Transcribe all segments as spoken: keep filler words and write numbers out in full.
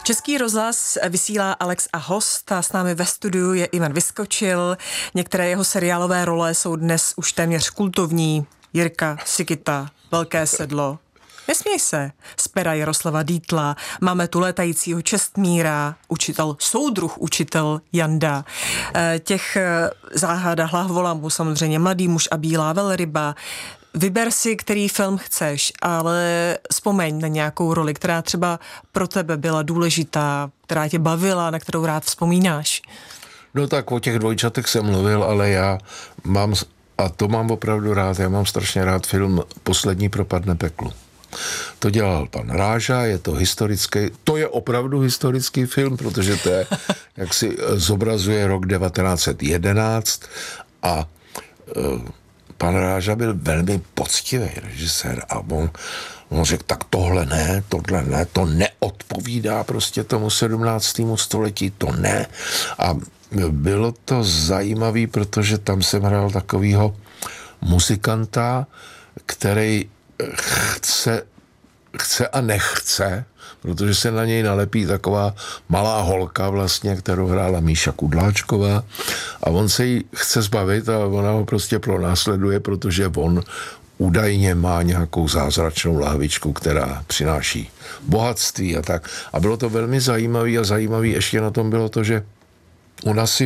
Český rozhlas vysílá Alex a host a s námi ve studiu je Ivan Vyskočil. Některé jeho seriálové role jsou dnes už téměř kultovní. Jirka, Sikita, Velké sedlo. Nesměj se, z pera Jaroslava Dietla, máme tu létajícího Čestmíra, učitel, soudruh učitel Janda, těch Záhada Hlavolamů, samozřejmě Mladý muž a bílá velryba. Vyber si, který film chceš, ale vzpomeň na nějakou roli, která třeba pro tebe byla důležitá, která tě bavila, na kterou rád vzpomínáš. No tak o těch dvojčatech jsem mluvil, ale já mám, a to mám opravdu rád, já mám strašně rád film Poslední propadne peklu. To dělal pan Ráža, je to historický, to je opravdu historický film, protože to je, jak si zobrazuje rok devatenáct set jedenáct a uh, pan Ráža byl velmi poctivý režisér a on, on řekl, tak tohle ne, tohle ne, to neodpovídá prostě tomu sedmnáctému století, to ne. A bylo to zajímavé, protože tam jsem hrál takovýho muzikanta, který chce, chce a nechce, protože se na něj nalepí taková malá holka vlastně, kterou hrála Míša Kudláčková a on se jí chce zbavit a ona ho prostě pronásleduje, protože on údajně má nějakou zázračnou lahvičku, která přináší bohatství a tak. A bylo to velmi zajímavý a zajímavý ještě na tom bylo to, že ona si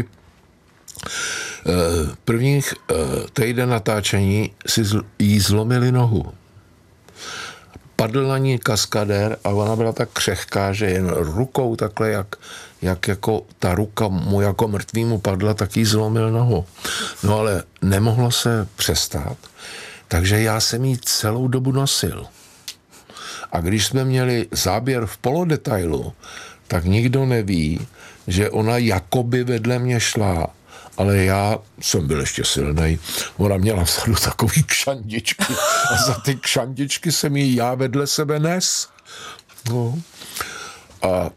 prvních týden natáčení si jí zlomili nohu. Padl na ní kaskadér a ona byla tak křehká, že jen rukou takhle, jak, jak jako ta ruka mu jako mrtvýmu padla, tak jí zlomil nohu. No ale nemohlo se přestat, takže já jsem jí celou dobu nosil. A když jsme měli záběr v polodetailu, tak nikdo neví, že ona jakoby vedle mě šla, ale já jsem byl ještě silnej. Ona měla vzadu takový kšandičky a za ty kšandičky jsem jí já vedle sebe nes. No. A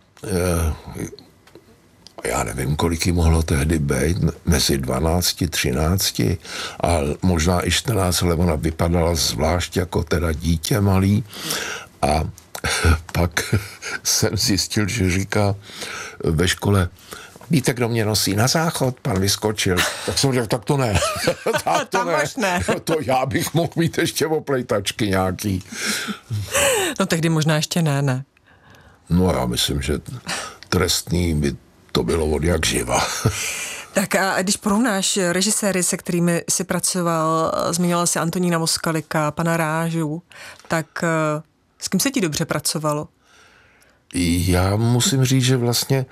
e, já nevím, kolik jí mohlo tehdy být, mezi dvanácti, třinácti a možná i čtrnáct let. Ona vypadala zvlášť jako teda dítě malý a pak jsem zjistil, že říká ve škole, víte, kdo mě nosí na záchod? Pan Vyskočil. Tak jsem řekl, tak to ne. tak to ne. ne. To já bych mohl mít ještě oplejtačky nějaký. No tehdy možná ještě ne, ne. No já myslím, že trestný by to bylo od jak živa. Tak a když porovnáš režiséry, se kterými jsi pracoval, zmiňovala si Antonína Moskalika, pana Rážu, tak s kým se ti dobře pracovalo? Já musím říct, že vlastně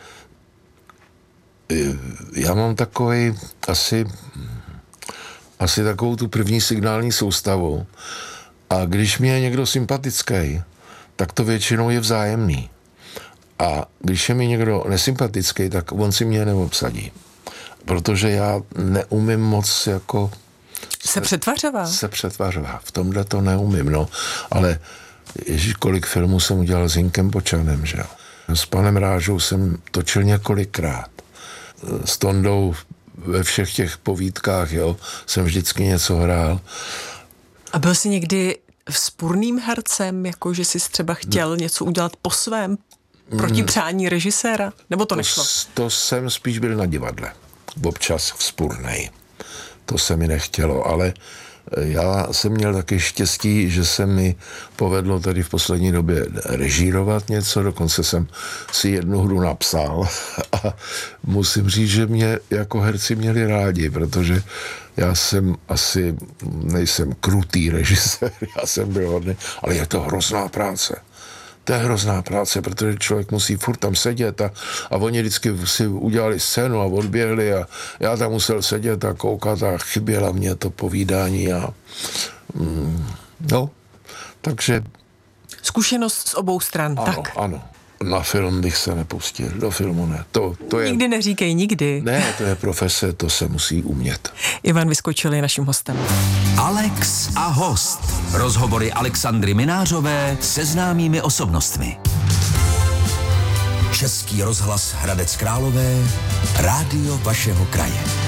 já mám takový asi, asi takovou tu první signální soustavu a když mi je někdo sympatický, tak to většinou je vzájemný. A když je mi někdo nesympatický, tak on si mě neobsadí. Protože já neumím moc jako se, se přetvařová. Se přetvařová. V tomhle to neumím, no. Ale ježíš, kolik filmů jsem udělal s Hinkem Počanem, že jo. S panem Rážou jsem točil několikrát. S Tondou ve všech těch povídkách, jo, jsem vždycky něco hrál. A byl jsi někdy vzpůrným hercem, jako že jsi třeba chtěl no. něco udělat po svém proti přání režiséra? Nebo to, to nešlo? To jsem spíš byl na divadle. Občas vzpůrnej. To se mi nechtělo, ale já jsem měl taky štěstí, že se mi povedlo tady v poslední době režírovat něco, dokonce jsem si jednu hru napsal a musím říct, že mě jako herci měli rádi, protože já jsem asi, nejsem krutý režisér, já jsem byl hodný, ale je to hrozná práce. To je hrozná práce, protože člověk musí furt tam sedět a, a oni vždycky si udělali scénu a odběhli a já tam musel sedět a koukat a chyběla mě to povídání a mm, no, takže... Zkušenost z obou stran, ano, tak. Ano, na film bych se nepustil, do filmu ne. To, to je, nikdy neříkej nikdy. Ne, to je profese, to se musí umět. Ivan Vyskočil je naším hostem. Alex a host. Rozhovory Alexandry Minářové se známými osobnostmi. Český rozhlas Hradec Králové, rádio vašeho kraje.